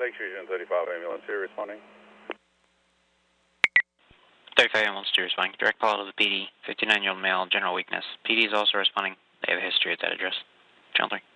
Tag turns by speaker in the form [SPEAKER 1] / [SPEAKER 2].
[SPEAKER 1] Fusion 35 ambulance here responding.
[SPEAKER 2] 35 ambulance 2 responding. Direct call to the PD. 59-year-old male, general weakness. PD is also responding. They have a history at that address. Channel 3.